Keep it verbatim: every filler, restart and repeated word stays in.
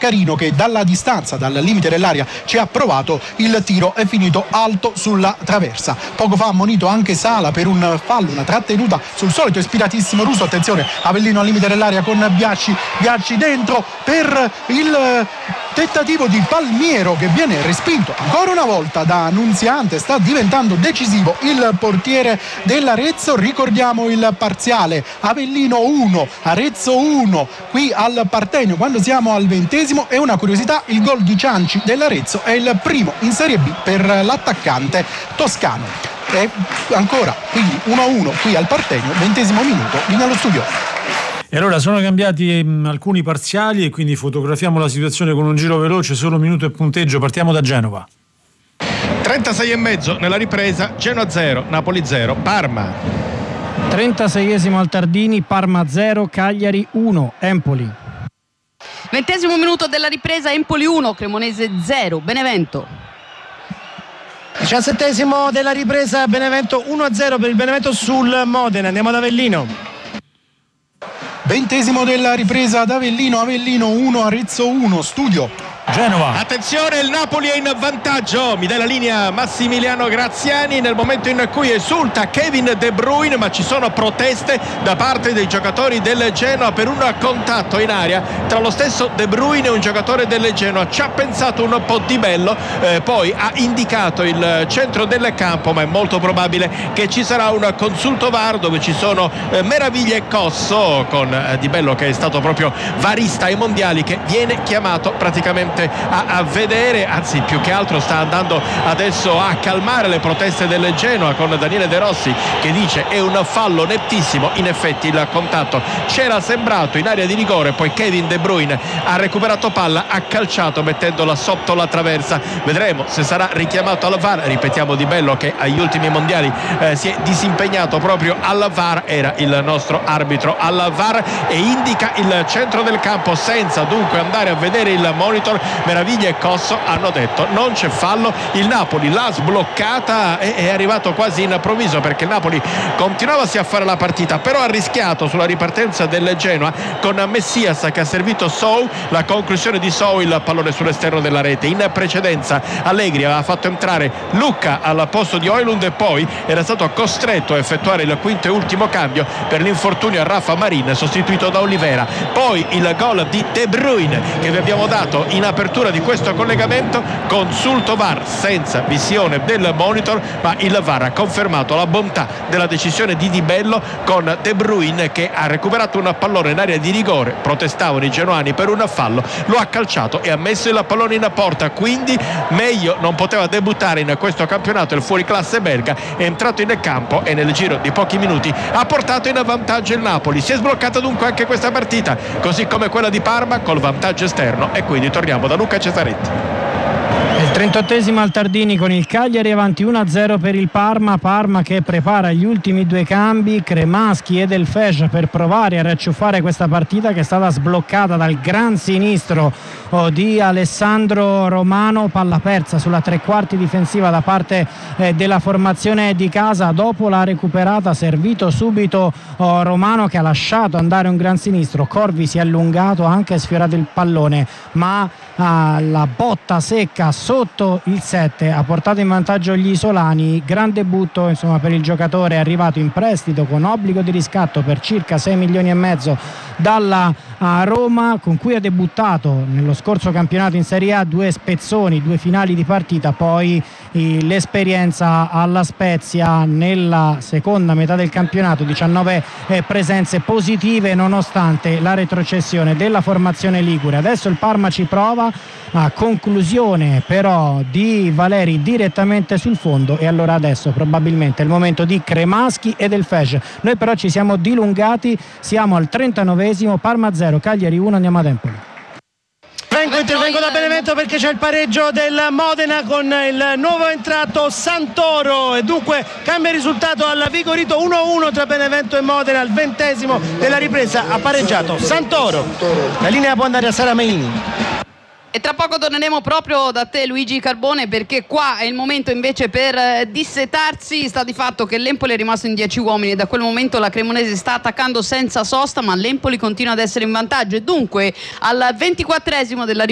Vaccarino che dalla distanza, dal limite dell'area ci ha provato, il tiro è finito alto sulla traversa. Poco fa ha ammonito anche Sala per un fallo, una trattenuta sul solito ispiratissimo Russo. Attenzione, Avellino al limite dell'area con Biaggi, Biaggi dentro per il tentativo di Palmiero che viene respinto ancora una volta da Nunziante. Sta diventando decisivo il portiere dell'Arezzo. Ricordiamo il parziale: Avellino uno, Arezzo uno qui al Partenio quando siamo al ventesimo. E una curiosità: il gol di Cianci dell'Arezzo è il primo in Serie B per l'attaccante toscano. E ancora quindi uno a uno qui al Partenio, ventesimo minuto, lì nello studio. E allora sono cambiati mh, alcuni parziali e quindi fotografiamo la situazione con un giro veloce, solo minuto e punteggio. Partiamo da Genova. trentasei e mezzo nella ripresa, Genoa zero, Napoli zero, Parma. trentaseiesimo al Tardini, Parma zero, Cagliari uno, Empoli. Ventesimo minuto della ripresa, Empoli uno, Cremonese zero, Benevento. diciassettesimo della ripresa, Benevento uno a zero per il Benevento sul Modena. Andiamo ad Avellino. Ventesimo della ripresa ad Avellino, Avellino uno, Arezzo uno, studio. Genova. Attenzione, il Napoli è in vantaggio, mi dà la linea Massimiliano Graziani nel momento in cui esulta Kevin De Bruyne, ma ci sono proteste da parte dei giocatori del Genoa per un contatto in area tra lo stesso De Bruyne e un giocatore del Genoa. Ci ha pensato un po' Di Bello, eh, poi ha indicato il centro del campo, ma è molto probabile che ci sarà un consulto V A R dove ci sono eh, Meraviglia e Cosso, con eh, Di Bello che è stato proprio varista ai mondiali, che viene chiamato praticamente A, a vedere, anzi più che altro sta andando adesso a calmare le proteste del Genoa, con Daniele De Rossi che dice è un fallo nettissimo. In effetti il contatto c'era sembrato in area di rigore, poi Kevin De Bruyne ha recuperato palla, ha calciato mettendola sotto la traversa. Vedremo se sarà richiamato al V A R. Ripetiamo, Di Bello che agli ultimi mondiali eh, si è disimpegnato proprio al V A R, era il nostro arbitro al V A R, e indica il centro del campo senza dunque andare a vedere il monitor. Meraviglia e Cosso hanno detto non c'è fallo. Il Napoli l'ha sbloccata e è arrivato quasi in improvviso, perché il Napoli continuava a fare la partita, però ha rischiato sulla ripartenza del Genoa con Messias che ha servito Sou, la conclusione di Sou, il pallone sull'esterno della rete. In precedenza Allegri aveva fatto entrare Lucca al posto di Højlund e poi era stato costretto a effettuare il quinto e ultimo cambio per l'infortunio a Rafa Marin, sostituito da Olivera. Poi il gol di De Bruyne che vi abbiamo dato in apertura di questo collegamento, consulto V A R senza visione del monitor, ma il V A R ha confermato la bontà della decisione di Di Bello, con De Bruyne che ha recuperato un pallone in area di rigore. Protestavano i genuani per un fallo, lo ha calciato e ha messo il pallone in porta, quindi meglio non poteva debuttare in questo campionato il fuoriclasse belga. È entrato in campo e nel giro di pochi minuti ha portato in vantaggio il Napoli. Si è sbloccata dunque anche questa partita, così come quella di Parma, col vantaggio esterno, e quindi torniamo da Luca Cesaretti. Il trentottesimo al Tardini con il Cagliari avanti uno a zero per il Parma. Parma che prepara gli ultimi due cambi, Cremaschi ed El Fej, per provare a racciuffare questa partita che è stata sbloccata dal gran sinistro oh, di Alessandro Romano. Palla persa sulla tre quarti difensiva da parte eh, della formazione di casa. Dopo l'ha recuperata, servito subito oh, Romano, che ha lasciato andare un gran sinistro. Corvi si è allungato, ha anche sfiorato il pallone, ma ah, la botta secca sotto il sette ha portato in vantaggio gli isolani. Gran debutto insomma per il giocatore, arrivato in prestito con obbligo di riscatto per circa sei milioni e mezzo dalla Roma, con cui ha debuttato nello scorso campionato in Serie A, due spezzoni, due finali di partita, poi eh, l'esperienza alla Spezia nella seconda metà del campionato, diciannove eh, presenze positive nonostante la retrocessione della formazione ligure. Adesso il Parma ci prova, a conclusione però di Valeri direttamente sul fondo, e allora adesso probabilmente è il momento di Cremaschi e del Fej. Noi però ci siamo dilungati, siamo al trentanovesimo, Parma zero, Cagliari uno, andiamo ad Empoli. Vengo, intervengo da Benevento perché c'è il pareggio del Modena con il nuovo entrato Santoro, e dunque cambia il risultato al vigorito uno a uno tra Benevento e Modena. Al ventesimo della ripresa ha pareggiato Santoro. La linea può andare a Sara Meini. E tra poco torneremo proprio da te, Luigi Carbone, perché qua è il momento invece per dissetarsi. Sta di fatto che l'Empoli è rimasto in dieci uomini e da quel momento la Cremonese sta attaccando senza sosta, ma l'Empoli continua ad essere in vantaggio, e dunque al ventiquattresimo della